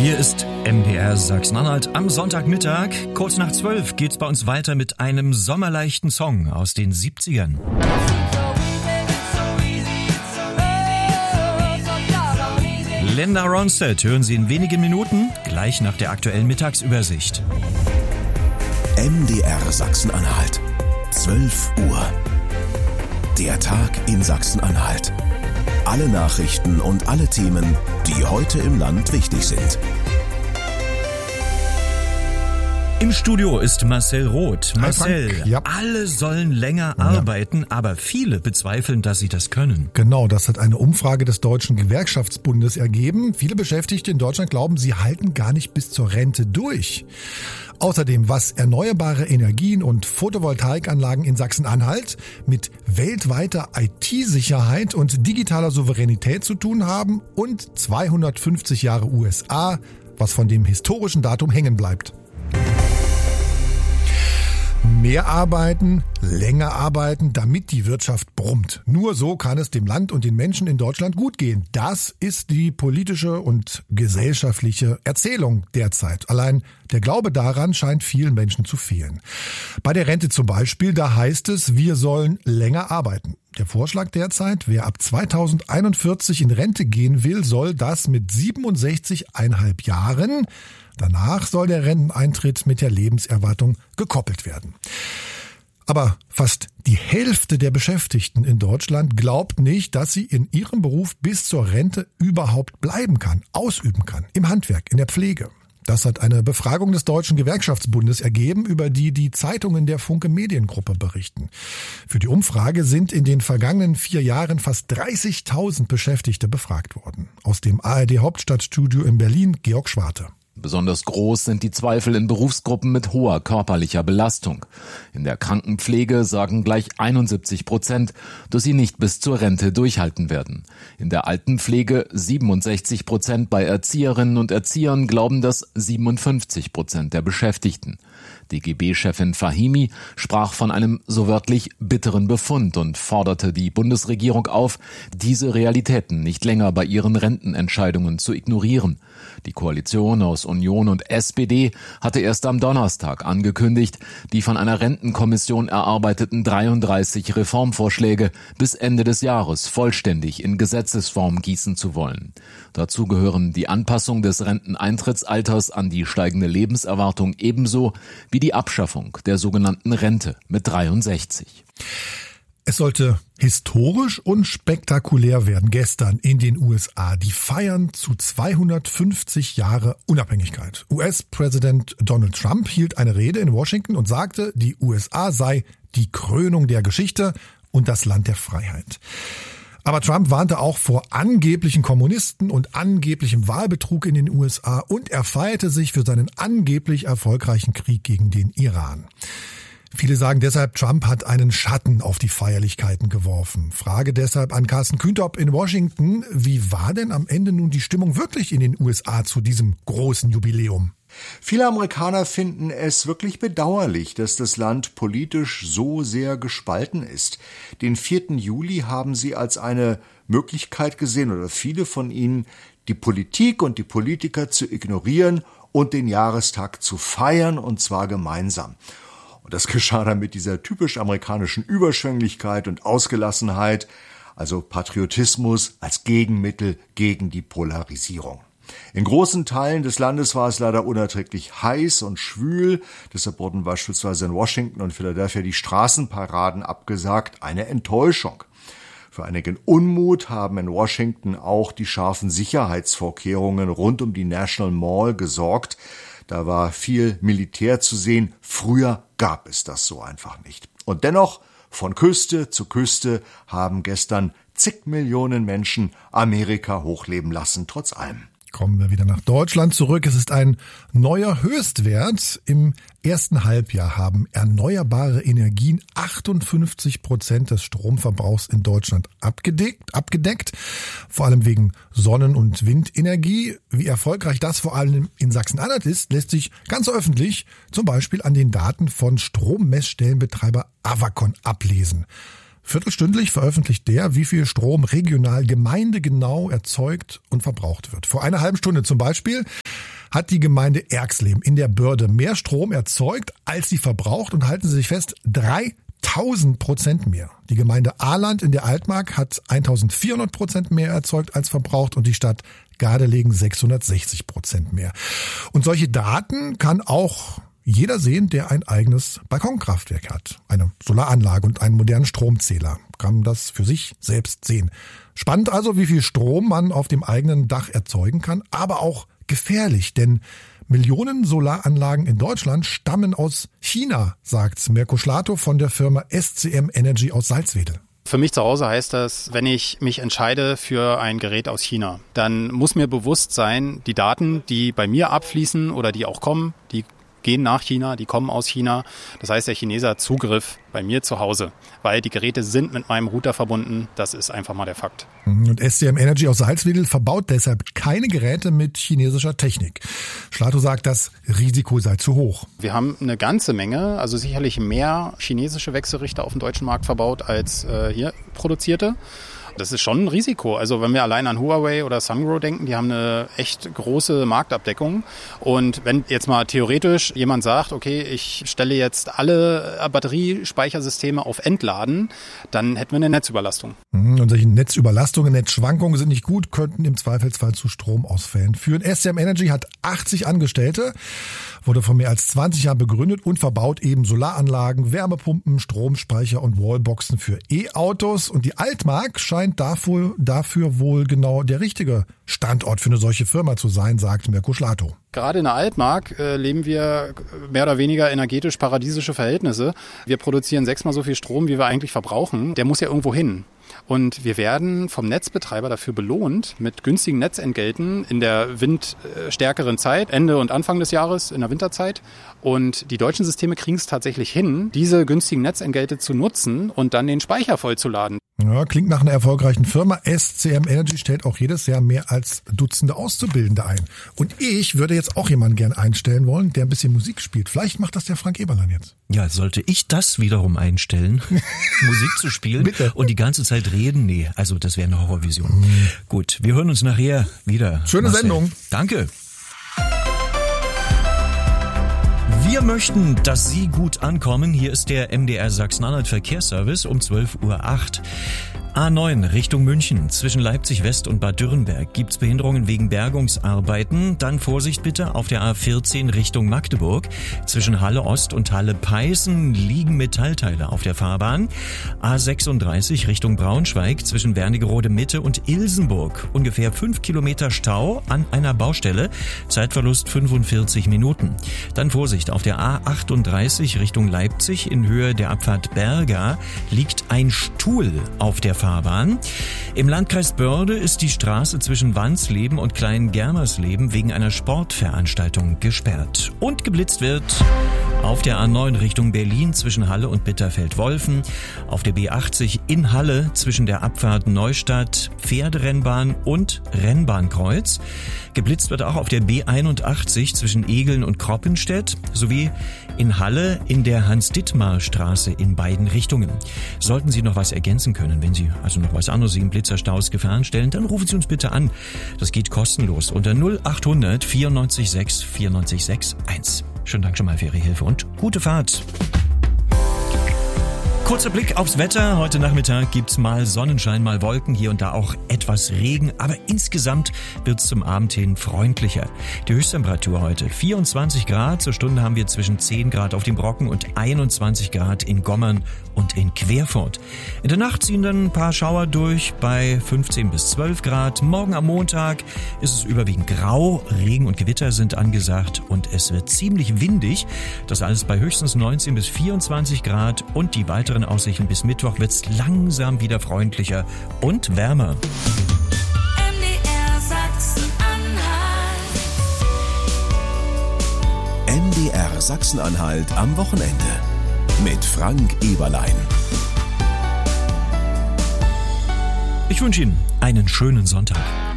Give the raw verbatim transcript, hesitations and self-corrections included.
Hier ist M D R Sachsen-Anhalt am Sonntagmittag. Kurz nach zwölf geht's bei uns weiter mit einem sommerleichten Song aus den siebzigern. Linda Ronstadt hören Sie in wenigen Minuten, gleich nach der aktuellen Mittagsübersicht. M D R Sachsen-Anhalt, zwölf Uhr. Der Tag in Sachsen-Anhalt. Alle Nachrichten und alle Themen, die heute im Land wichtig sind. Im Studio ist Marcel Roth. Marcel, ja. Alle sollen länger ja. arbeiten, aber viele bezweifeln, dass sie das können. Genau, das hat eine Umfrage des Deutschen Gewerkschaftsbundes ergeben. Viele Beschäftigte in Deutschland glauben, sie halten gar nicht bis zur Rente durch. Außerdem, was erneuerbare Energien und Photovoltaikanlagen in Sachsen-Anhalt mit weltweiter I T-Sicherheit und digitaler Souveränität zu tun haben und zweihundertfünfzig Jahre U S A, was von dem historischen Datum hängen bleibt. Mehr arbeiten, länger arbeiten, damit die Wirtschaft brummt. Nur so kann es dem Land und den Menschen in Deutschland gut gehen. Das ist die politische und gesellschaftliche Erzählung derzeit. Allein der Glaube daran scheint vielen Menschen zu fehlen. Bei der Rente zum Beispiel, da heißt es, wir sollen länger arbeiten. Der Vorschlag derzeit, wer ab zweitausendeinundvierzig in Rente gehen will, soll das mit siebenundsechzig Komma fünf Jahren. Danach soll der Renteneintritt mit der Lebenserwartung gekoppelt werden. Aber fast die Hälfte der Beschäftigten in Deutschland glaubt nicht, dass sie in ihrem Beruf bis zur Rente überhaupt bleiben kann, ausüben kann, im Handwerk, in der Pflege. Das hat eine Befragung des Deutschen Gewerkschaftsbundes ergeben, über die die Zeitungen der Funke Mediengruppe berichten. Für die Umfrage sind in den vergangenen vier Jahren fast dreißigtausend Beschäftigte befragt worden. Aus dem A R D Hauptstadtstudio in Berlin, Georg Schwarte. Besonders groß sind die Zweifel in Berufsgruppen mit hoher körperlicher Belastung. In der Krankenpflege sagen gleich einundsiebzig Prozent, dass sie nicht bis zur Rente durchhalten werden. In der Altenpflege siebenundsechzig Prozent, bei Erzieherinnen und Erziehern glauben das siebenundfünfzig Prozent der Beschäftigten. D G B-Chefin Fahimi sprach von einem so wörtlich bitteren Befund und forderte die Bundesregierung auf, diese Realitäten nicht länger bei ihren Rentenentscheidungen zu ignorieren. Die Koalition aus Union und S P D hatte erst am Donnerstag angekündigt, die von einer Rentenkommission erarbeiteten dreiunddreißig Reformvorschläge bis Ende des Jahres vollständig in Gesetzesform gießen zu wollen. Dazu gehören die Anpassung des Renteneintrittsalters an die steigende Lebenserwartung ebenso wie die Abschaffung der sogenannten Rente mit dreiundsechzig. Es sollte historisch und spektakulär werden gestern in den U S A. Die feiern zu zweihundertfünfzig Jahre Unabhängigkeit. U S-Präsident Donald Trump hielt eine Rede in Washington und sagte, die U S A sei die Krönung der Geschichte und das Land der Freiheit. Aber Trump warnte auch vor angeblichen Kommunisten und angeblichem Wahlbetrug in den U S A und er feierte sich für seinen angeblich erfolgreichen Krieg gegen den Iran. Viele sagen deshalb, Trump hat einen Schatten auf die Feierlichkeiten geworfen. Frage deshalb an Carsten Kühntop in Washington. Wie war denn am Ende nun die Stimmung wirklich in den U S A zu diesem großen Jubiläum? Viele Amerikaner finden es wirklich bedauerlich, dass das Land politisch so sehr gespalten ist. Den vierten Juli haben sie als eine Möglichkeit gesehen, oder viele von ihnen, die Politik und die Politiker zu ignorieren und den Jahrestag zu feiern, und zwar gemeinsam. Und das geschah dann mit dieser typisch amerikanischen Überschwänglichkeit und Ausgelassenheit, also Patriotismus als Gegenmittel gegen die Polarisierung. In großen Teilen des Landes war es leider unerträglich heiß und schwül, deshalb wurden beispielsweise in Washington und Philadelphia die Straßenparaden abgesagt, eine Enttäuschung. Für einigen Unmut haben in Washington auch die scharfen Sicherheitsvorkehrungen rund um die National Mall gesorgt. Da war viel Militär zu sehen. Früher gab es das so einfach nicht. Und dennoch, von Küste zu Küste haben gestern zig Millionen Menschen Amerika hochleben lassen, trotz allem. Kommen wir wieder nach Deutschland zurück. Es ist ein neuer Höchstwert. Im ersten Halbjahr haben erneuerbare Energien achtundfünfzig Prozent des Stromverbrauchs in Deutschland abgedeckt, abgedeckt. Vor allem wegen Sonnen- und Windenergie. Wie erfolgreich das vor allem in Sachsen-Anhalt ist, lässt sich ganz öffentlich zum Beispiel an den Daten von Strommessstellenbetreiber Avacon ablesen. Viertelstündlich veröffentlicht der, wie viel Strom regional gemeindegenau erzeugt und verbraucht wird. Vor einer halben Stunde zum Beispiel hat die Gemeinde Erxleben in der Börde mehr Strom erzeugt, als sie verbraucht, und halten Sie sich fest, dreitausend Prozent mehr. Die Gemeinde Ahland in der Altmark hat eintausendvierhundert Prozent mehr erzeugt als verbraucht und die Stadt Gardelegen sechshundertsechzig Prozent mehr. Und solche Daten kann auch jeder sehen, der ein eigenes Balkonkraftwerk hat, eine Solaranlage und einen modernen Stromzähler, kann das für sich selbst sehen. Spannend also, wie viel Strom man auf dem eigenen Dach erzeugen kann, aber auch gefährlich, denn Millionen Solaranlagen in Deutschland stammen aus China, sagt Mirko Schlato von der Firma S C M Energy aus Salzwedel. Für mich zu Hause heißt das, wenn ich mich entscheide für ein Gerät aus China, dann muss mir bewusst sein, die Daten, die bei mir abfließen oder die auch kommen, die gehen nach China, die kommen aus China. Das heißt, der Chinese hat Zugriff bei mir zu Hause, weil die Geräte sind mit meinem Router verbunden. Das ist einfach mal der Fakt. Und S C M Energy aus Salzwedel verbaut deshalb keine Geräte mit chinesischer Technik. Schlato sagt, das Risiko sei zu hoch. Wir haben eine ganze Menge, also sicherlich mehr chinesische Wechselrichter auf dem deutschen Markt verbaut als äh, hier produzierte. Das ist schon ein Risiko. Also wenn wir allein an Huawei oder Sungrow denken, die haben eine echt große Marktabdeckung. Und wenn jetzt mal theoretisch jemand sagt, okay, ich stelle jetzt alle Batteriespeichersysteme auf Entladen, dann hätten wir eine Netzüberlastung. Und solche Netzüberlastungen, Netzschwankungen sind nicht gut, könnten im Zweifelsfall zu Stromausfällen führen. S C M Energy hat achtzig Angestellte, wurde vor mehr als zwanzig Jahren begründet und verbaut eben Solaranlagen, Wärmepumpen, Stromspeicher und Wallboxen für E-Autos. Und die Altmark scheint dafür, dafür wohl genau der richtige Standort für eine solche Firma zu sein, sagt Mirko Schlato. Gerade in der Altmark äh, leben wir mehr oder weniger energetisch paradiesische Verhältnisse. Wir produzieren sechsmal so viel Strom, wie wir eigentlich verbrauchen. Der muss ja irgendwo hin. Und wir werden vom Netzbetreiber dafür belohnt mit günstigen Netzentgelten in der windstärkeren Zeit, Ende und Anfang des Jahres, in der Winterzeit. Und die deutschen Systeme kriegen es tatsächlich hin, diese günstigen Netzentgelte zu nutzen und dann den Speicher vollzuladen. Ja, klingt nach einer erfolgreichen Firma. S C M Energy stellt auch jedes Jahr mehr als Dutzende Auszubildende ein. Und ich würde jetzt auch jemanden gern einstellen wollen, der ein bisschen Musik spielt. Vielleicht macht das der Frank Eberlein jetzt. Ja, sollte ich das wiederum einstellen, Musik zu spielen Bitte. Und die ganze Zeit reden? Nee, also das wäre eine Horrorvision. Mhm. Gut, wir hören uns nachher wieder. Schöne Marcel. Sendung. Danke. Wir möchten, dass Sie gut ankommen. Hier ist der M D R Sachsen-Anhalt Verkehrsservice um zwölf Uhr acht. A neun Richtung München. Zwischen Leipzig West und Bad Dürrenberg gibt's Behinderungen wegen Bergungsarbeiten. Dann Vorsicht bitte auf der A vierzehn Richtung Magdeburg. Zwischen Halle Ost und Halle Peißen liegen Metallteile auf der Fahrbahn. A sechsunddreißig Richtung Braunschweig. Zwischen Wernigerode Mitte und Ilsenburg. Ungefähr fünf Kilometer Stau an einer Baustelle. Zeitverlust fünfundvierzig Minuten. Dann Vorsicht auf der A achtunddreißig Richtung Leipzig. In Höhe der Abfahrt Berga liegt ein Stuhl auf der Fahrbahn. Im Landkreis Börde ist die Straße zwischen Wansleben und Klein-Germersleben wegen einer Sportveranstaltung gesperrt. Und geblitzt wird auf der A neun Richtung Berlin zwischen Halle und Bitterfeld-Wolfen, auf der B achtzig in Halle zwischen der Abfahrt Neustadt, Pferderennbahn und Rennbahnkreuz. Geblitzt wird auch auf der B einundachtzig zwischen Egeln und Kroppenstedt sowie in Halle in der Hans-Dittmar-Straße in beiden Richtungen. Sollten Sie noch was ergänzen können, wenn Sie also noch was anderes im Blitzerstaus Gefahren stellen, dann rufen Sie uns bitte an. Das geht kostenlos unter null achthundert vierundneunzig sechs vierundneunzig sechs eins. Schönen Dank schon mal für Ihre Hilfe und gute Fahrt. Kurzer Blick aufs Wetter. Heute Nachmittag gibt's mal Sonnenschein, mal Wolken, hier und da auch etwas Regen. Aber insgesamt wird's zum Abend hin freundlicher. Die Höchsttemperatur heute vierundzwanzig Grad. Zur Stunde haben wir zwischen zehn Grad auf dem Brocken und einundzwanzig Grad in Gommern und in Querfurt. In der Nacht ziehen dann ein paar Schauer durch bei fünfzehn bis zwölf Grad. Morgen am Montag ist es überwiegend grau. Regen und Gewitter sind angesagt und es wird ziemlich windig. Das alles bei höchstens neunzehn bis vierundzwanzig Grad und die weiteren Aussichten bis Mittwoch wird's langsam wieder freundlicher und wärmer. M D R Sachsen-Anhalt. M D R Sachsen-Anhalt am Wochenende mit Frank Eberlein. Ich wünsche Ihnen einen schönen Sonntag.